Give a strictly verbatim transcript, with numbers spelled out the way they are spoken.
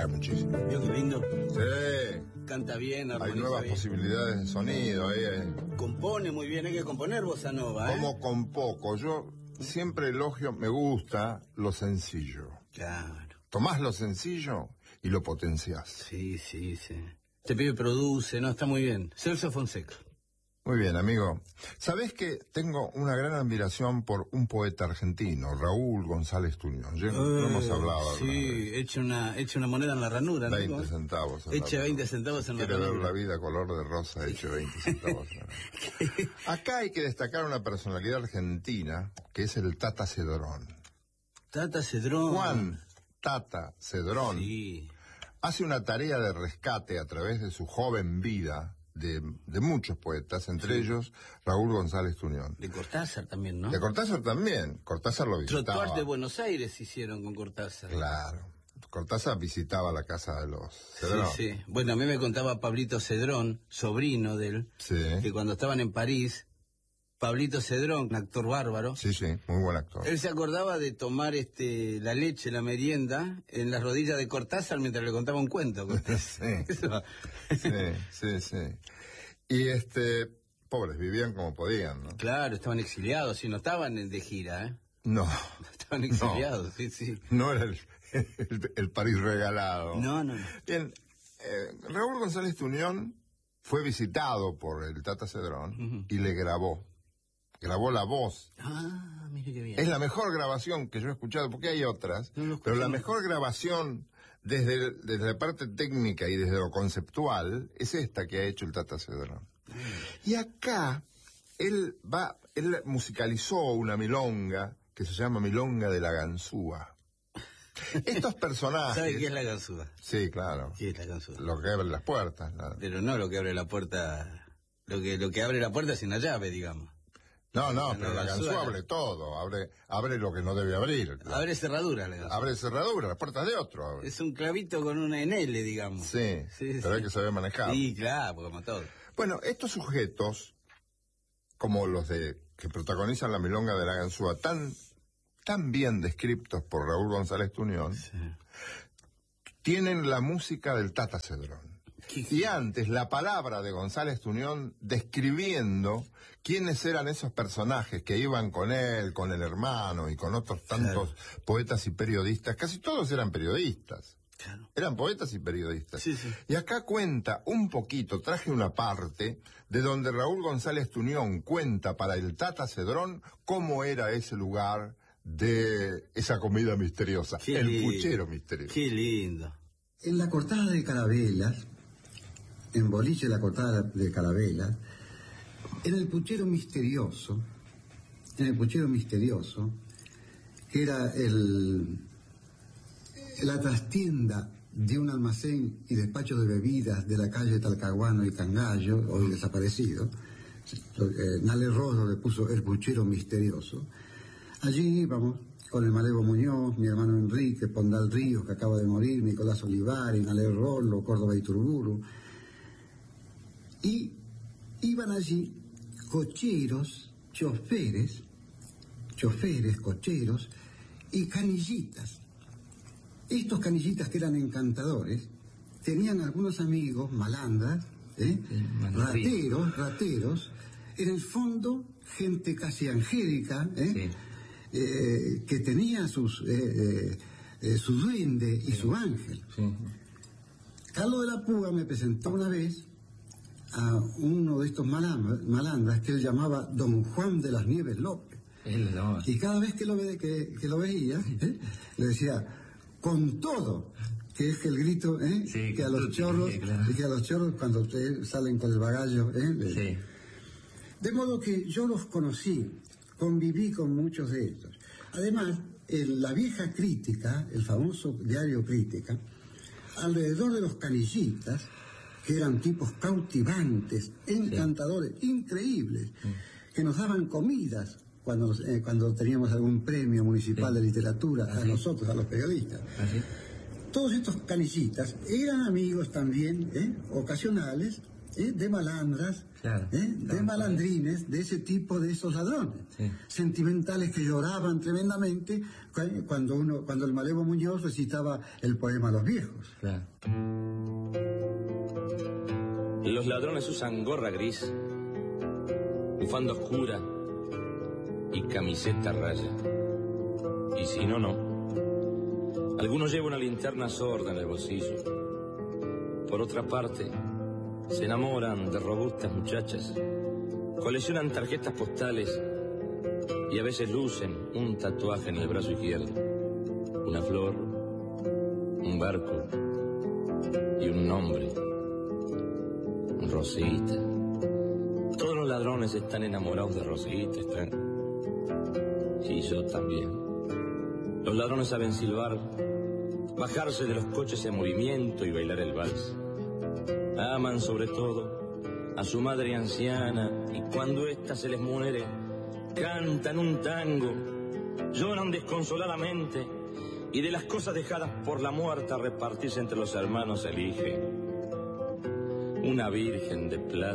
Eh, muchísimo. ¿Vio qué lindo? Sí. Canta bien, armoniza Hay nuevas bien. posibilidades de sonido. Eh. Compone muy bien, hay que componer bossa nova, ¿eh? Como con poco. Yo siempre elogio, me gusta lo sencillo. Claro. Tomás lo sencillo y lo potenciás. Sí, sí, sí. Este pibe produce, ¿no? Está muy bien. Celso Fonseca. Muy bien, amigo. ¿Sabés que tengo una gran admiración por un poeta argentino, Raúl González Tuñón? Ya no hemos hablado. Sí, echa una, echa una moneda en la ranura, ¿no? veinte centavos. En Eche la veinte centavos en la Quiere ranura. ver la vida color de rosa, eche veinte centavos. Acá hay que destacar una personalidad argentina, que es el Tata Cedrón. Tata Cedrón. Juan Tata Cedrón. Sí. Hace una tarea de rescate a través de su joven vida de, de muchos poetas, entre sí. ellos Raúl González Tuñón. De Cortázar también, ¿no? De Cortázar también. Cortázar lo visitaba. Trotuar de Buenos Aires hicieron con Cortázar. Claro. Cortázar visitaba la casa de los Cedrón. Sí, sí. Bueno, a mí me contaba Pablito Cedrón, sobrino de él, sí. que cuando estaban en París, Pablito Cedrón, un actor bárbaro. Sí, sí, muy buen actor. Él se acordaba de tomar este la leche, la merienda, en las rodillas de Cortázar mientras le contaba un cuento. sí. sí, sí, sí. Y este, pobres, vivían como podían, ¿no? Claro, estaban exiliados y no estaban de gira, ¿eh? No. Estaban exiliados, no. sí, sí. No era el, el, el París regalado. No, no, no. Bien, eh, Raúl González Tuñón fue visitado por el Tata Cedrón uh-huh. y le grabó. Grabó la voz. Ah, mire qué bien. Es la mejor grabación que yo he escuchado, porque hay otras, no pero la mejor grabación desde, desde la parte técnica y desde lo conceptual es esta que ha hecho el Tata Cedrón. Mm. Y acá, él va, él musicalizó una milonga que se llama Milonga de la Ganzúa. Estos personajes... ¿Sabe qué es la ganzúa? Sí, claro. ¿Qué es la ganzúa? Lo que abre las puertas. Nada. Pero no lo que abre la puerta... Lo que, lo que abre la puerta sin la llave, digamos. No, no, pero la ganzúa abre todo, abre abre lo que no debe abrir. La... Abre cerradura la ganzúa. Abre cerradura, las puertas de otro. Abre. Es un clavito con una en L, digamos. Sí, sí pero sí. Hay que saber manejar. Sí, claro, como todo. Bueno, estos sujetos, como los de que protagonizan la milonga de la ganzúa, tan, tan bien descriptos por Raúl González Tuñón, sí. tienen la música del Tata Cedrón. Y antes, la palabra de González Tuñón describiendo quiénes eran esos personajes que iban con él, con el hermano y con otros tantos claro. poetas y periodistas. Casi todos eran periodistas. Claro. Eran poetas y periodistas. Sí, sí. Y acá cuenta un poquito, traje una parte de donde Raúl González Tuñón cuenta para el Tata Cedrón cómo era ese lugar de esa comida misteriosa. Qué el lindo. puchero misterioso. Qué lindo. En la cortada de Carabelas, en Boliche la cortada de Carabelas, en el puchero misterioso, en el puchero misterioso, que era el, la trastienda de un almacén y despacho de bebidas de la calle Talcahuano y Cangallo, hoy desaparecido, eh, Nale Rosso le puso el puchero misterioso. Allí íbamos con el Malevo Muñoz, mi hermano Enrique, Pondal Ríos, que acaba de morir, Nicolás Olivari, Nale Rollo, Córdoba Iturburu. Y iban allí cocheros, choferes, choferes, cocheros y canillitas. Estos canillitas que eran encantadores, tenían algunos amigos, malandras, ¿eh? rateros, rateros, en el fondo gente casi angélica, ¿eh? Sí. eh, que tenía sus, eh, eh, su duende y sí. su ángel. Sí. Carlos de la Púa me presentó una vez a uno de estos malandras, malandras que él llamaba Don Juan de las Nieves López. Él no. Y cada vez que lo, ve, que, que lo veía, ¿eh? le decía, con todo, que es el grito, ¿eh? Sí, que a los chorros, sí, claro. que a los chorros cuando ustedes salen con el bagallo, ¿eh? Le, sí. De modo que yo los conocí, conviví con muchos de ellos. Además, el, la vieja Crítica, el famoso diario Crítica, alrededor de los canillitas, que eran tipos cautivantes, encantadores, sí. increíbles, sí. que nos daban comidas cuando, eh, cuando teníamos algún premio municipal sí. de literatura, ¿así? A nosotros, a los periodistas. ¿Así? Todos estos canillitas eran amigos también, ¿eh? ocasionales, ¿eh? de malandras, claro, ¿eh? de claro, malandrines, de ese tipo de esos ladrones. Sí. Sentimentales que lloraban tremendamente cuando uno, cuando el Malevo Muñoz recitaba el poema Los Viejos. Claro. Los ladrones usan gorra gris, bufanda oscura y camiseta raya. Y si no, no. Algunos llevan una linterna sorda en el bolsillo. Por otra parte, se enamoran de robustas muchachas, coleccionan tarjetas postales y a veces lucen un tatuaje en el brazo izquierdo. Una flor, un barco y un nombre. Rosita. Todos los ladrones están enamorados de Rosita, están. Y yo también. Los ladrones saben silbar, bajarse de los coches en movimiento y bailar el vals. Aman sobre todo a su madre anciana y cuando ésta se les muere, cantan un tango, lloran desconsoladamente y de las cosas dejadas por la muerta a repartirse entre los hermanos elige una virgen de plata.